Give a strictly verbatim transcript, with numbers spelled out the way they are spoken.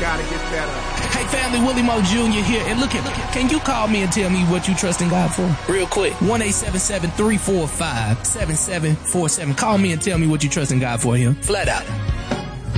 gotta get better. Hey family, Willie Mo Junior here. And look at, look at, can you call me and tell me what you trust in God for? Real quick. one eight seven seven, three four five, seven seven four seven. Call me and tell me what you trust in God for here. Flat out.